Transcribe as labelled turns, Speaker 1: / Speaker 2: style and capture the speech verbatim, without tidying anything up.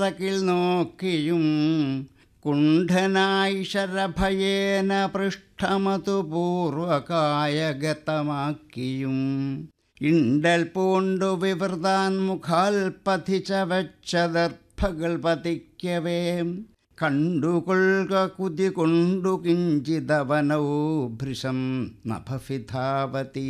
Speaker 1: തകിൽ നോക്കിയും കുണ്ഠനായി ശരഭയേന പൃഷ്ഠമതു പൂർവകായഗതമാക്കിയും ഇണ്ടൽ പൂണ്ടു വിവൃതാൻ മുഖാൽ പതിച്ച വെച്ചദർഭകൾ പതിക്കവേ കണ്ടുകൊള്ളുക കുതി കൊണ്ടു കിഞ്ചിതവനൗ ഭൃശം നഭവിധാവതി.